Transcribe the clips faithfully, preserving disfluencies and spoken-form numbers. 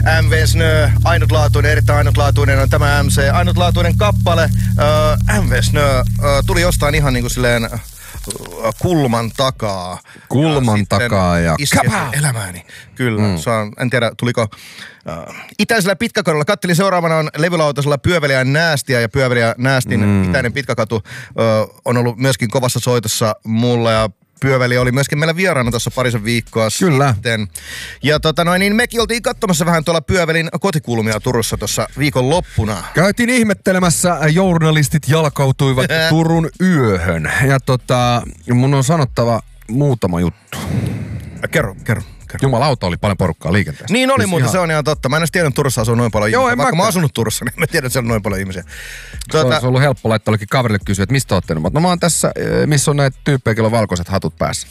M V Snö, ainutlaatuinen, erittäin ainutlaatuinen on tämä M C. Ainutlaatuinen kappale. Uh, M V Snö uh, tuli jostain ihan niinku silleen uh, kulman takaa. Kulman ja takaa ja kapaa elämääni. Kyllä, mm. se on, en tiedä tuliko uh, itäisellä pitkäkadulla. Kattelin seuraavana on levylautasella Pyöveliä Näästiä ja Pyöveliä Näästin mm. itäinen pitkäkatu uh, on ollut myöskin kovassa soitossa mulla ja Pyöveli oli myöskin meillä vieraana tuossa parisen viikkoa Kyllä. sitten. Ja tota noin, niin mekin oltiin katsomassa vähän tuolla Pyövelin kotikulmia Turussa tuossa viikon loppuna. Käytiin ihmettelemässä, journalistit jalkautuivat Turun yöhön. Ja tota, mun on sanottava muutama juttu. Kerro, kerro. Jumalauta, oli paljon porukkaa liikenteessä. Niin oli, siis mutta ihan... se on ihan totta. Mä en edes tiedä, että Turussa asuu noin paljon Joo, ihmisiä. Vaikka mä... mä oon asunut Turussa, niin mä tiedän, että siellä on noin paljon ihmisiä. Tuota... Se on ollut helppo laittaa jollekin kaverille kysyä, että mistä ootte? No mä oon tässä, missä on näitä tyyppejä, kello on valkoiset hatut päässä.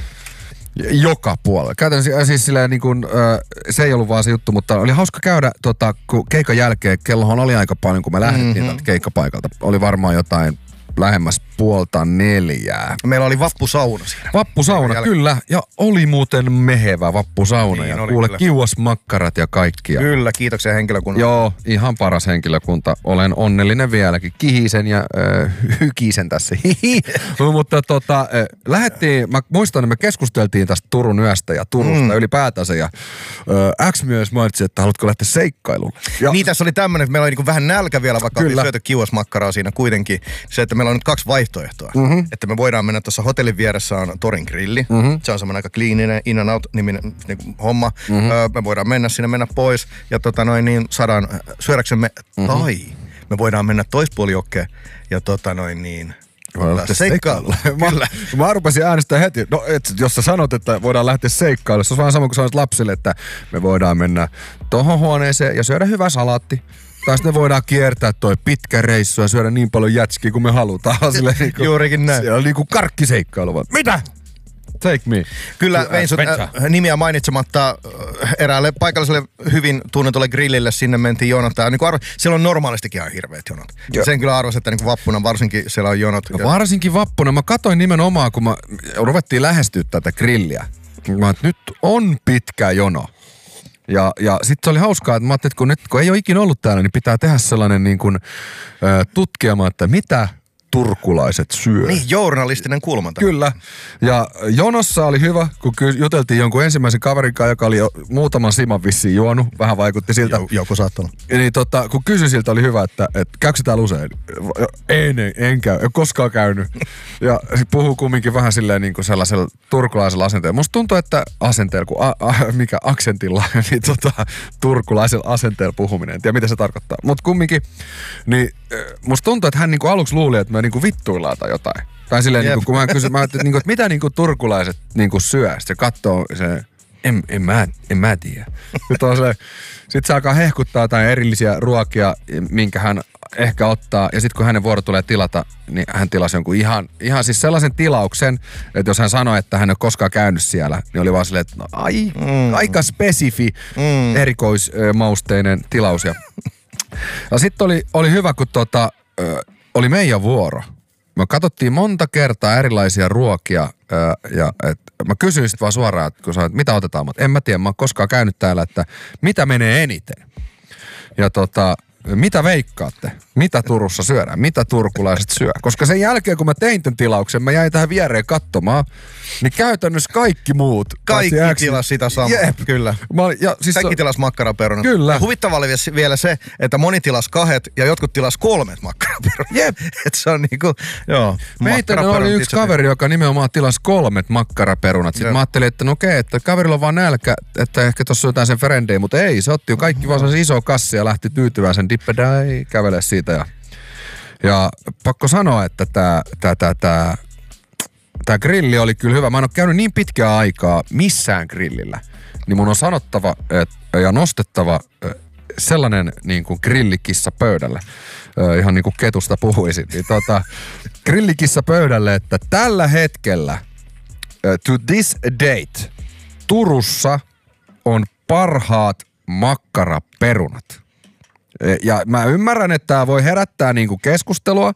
Joka puolella. Käytännössä siis silleen niin kuin, se ei ollut vaan se juttu, mutta oli hauska käydä tota, kun keikan jälkeen, kellohan oli aika paljon, kun me lähdettiin mm-hmm. keikkapaikalta. Oli varmaan jotain lähemmäs puolta neljää. Meillä oli vappusauna siinä. Vappusauna, kyllä. Ja oli muuten mehevä vappusauna. Niin, ja kuule, kiuasmakkarat ja kaikkia. Kyllä, kiitoksia henkilökunnalle. Joo, ihan paras henkilökunta. Olen onnellinen vieläkin. Kihisen ja äh, hykisen tässä. Mutta tota, äh, lähdettiin, mä muistan, että me keskusteltiin tästä Turun yöstä ja Turusta mm. ylipäätänsä. Ja äh, X myös mainitsi, että haluatko lähteä seikkailulle. Ja... Niin, tässä oli tämmöinen, että meillä oli niinku vähän nälkä vielä, vaikka oli syöty kiuasmakkaraa siinä kuitenkin. Se, että meillä on nyt kaksi vaihtoehtoa. Mm-hmm. Että me voidaan mennä tuossa hotellin vieressä on Torin grilli. Mm-hmm. Se on semmoinen aika kliininen in and out niminen niin homma. Mm-hmm. Öö, me voidaan mennä sinne, mennä pois ja tota noin niin saadaan syödäksemme. Mm-hmm. Tai me voidaan mennä toispuolijokkeen ja tota noin niin seikkailulle. mä, mä rupesin äänestää heti. No, et, jos sä sanot, että voidaan lähteä seikkailulle, se on vaan sama kuin sanoit lapsille, että me voidaan mennä tohon huoneeseen ja syödä hyvä salaatti. Tai sitten me voidaan kiertää toi pitkä reissu ja syödä niin paljon jätskiä kuin me halutaan. Niinku, juurikin näin. Siellä on niinku karkkiseikkailu vaan. Mitä? Take me. Kyllä vein sut äh, nimiä mainitsematta äh, eräälle paikalliselle hyvin tunnetulle grillille. Sinne mentiin jonottaa. Niin arvo, siellä on normaalistikin ihan hirveät jonot. Ja sen kyllä arvasin, että niin vappuna varsinkin siellä on jonot. No, varsinkin vappuna. Mä katsoin nimenomaan, kun mä ruvettiin lähestyä tätä grilliä. Mä että nyt on pitkä jono. Ja, ja sitten se oli hauskaa, että mä ajattelin, että kun, nyt, kun ei ole ikinä ollut täällä, niin pitää tehdä sellainen niin kuin, ö, tutkielma, että mitä turkulaiset syö. Niin, journalistinen kulmanta. Kyllä. Ja jonossa oli hyvä, kun juteltiin jonkun ensimmäisen kaverin kanssa, joka oli jo muutaman siman vissiin juonut. Vähän vaikutti siltä. Jo, joku saattanut. Niin tota, kun kysyin siltä, oli hyvä, että, että käykö täällä usein? En, en, en käy. En koskaan käynyt. Ja puhuu kumminkin vähän silleen niin kuin sellaisella turkulaisella asenteella. Musta tuntuu, että asenteella, kun a, a, mikä aksentilla, niin tota, turkulaisella asenteella puhuminen. En tiedä, mitä se tarkoittaa. Mutta kumminkin, niin musta tuntuu, että hän niinku aluksi luuli, että me niinku vittuillaan tai jotain. Tai silleen, niinku, kun mä kysyin, mä että, niinku, että mitä niinku turkulaiset niinku syö. Sitten se katsoo, se, en, en, mä, en mä tiedä. Sitten se alkaa hehkuttaa jotain erillisiä ruokia, minkä hän ehkä ottaa. Ja sitten kun hänen vuoro tulee tilata, niin hän tilasi jonkun ihan, ihan siis sellaisen tilauksen, että jos hän sanoi, että hän ei ole koskaan käynyt siellä, niin oli vaan silleen, että no, ai, mm. aika spesifi, mm. erikoismausteinen tilaus. Ja Ja sitten oli, oli hyvä, kun tota, ö, oli meidän vuoro. Me katsottiin monta kertaa erilaisia ruokia ö, ja et, mä kysyin sitten vaan suoraan, että kun sanoit, mitä otetaan, mutta en mä tiedä, mä oon koskaan käynyt täällä, että mitä menee eniten. Ja tota, mitä veikkaatte? Mitä Turussa syödään? Mitä turkulaiset syö? Koska sen jälkeen, kun mä tein tämän tilauksen, mä jäin tähän viereen katsomaan, niin käytännössä kaikki muut. Kaikki tilas sitä samaa. Jep. Kyllä. Mä olin, ja siis kaikki tilas makkaraperunat. Kyllä. Huvittava oli vielä se, että moni tilas kahdet ja jotkut tilas kolmet makkaraperunat. Jep. Että se on niinku, joo. Meitä oli yksi kaveri, joka nimenomaan tilasi kolmet makkaraperunat. Sitten Jep. mä ajattelin, että no okei, että kaverilla on vaan nälkä, että ehkä tossa on jotain sen frendejä, mutta ei. Se otti jo kaikki vaan se iso kassi ja lähti tyytyvään sen dippedai kävelee siitä ja Ja pakko sanoa, että tää, tää, tää, tää, tää grilli oli kyllä hyvä. Mä en ole käynyt niin pitkää aikaa missään grillillä. Niin mun on sanottava et, ja nostettava sellainen niin kuin grillikissa pöydälle. Ihan niin kuin ketusta puhuisin. Niin, tota, grillikissa pöydälle, että tällä hetkellä to this date Turussa on parhaat makkaraperunat. Ja mä ymmärrän, että tää voi herättää niinku keskustelua,